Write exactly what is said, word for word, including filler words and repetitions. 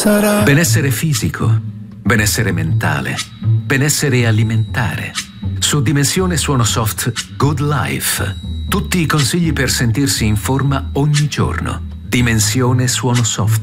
sarà. Benessere fisico, benessere mentale, benessere alimentare. Su Dimensione Suono Soft Good Life. Tutti i consigli per sentirsi in forma ogni giorno. Dimensione Suono Soft.